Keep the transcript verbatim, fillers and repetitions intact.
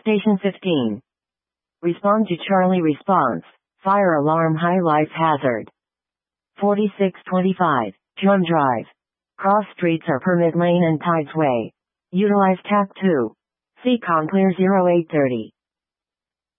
Station fifteen. Respond to Charlie response. Fire alarm high life hazard. forty-six twenty-five. Drum Drive. Cross streets are permit lane and Tides Way. Utilize T A C two. C CON clear zero eight thirty.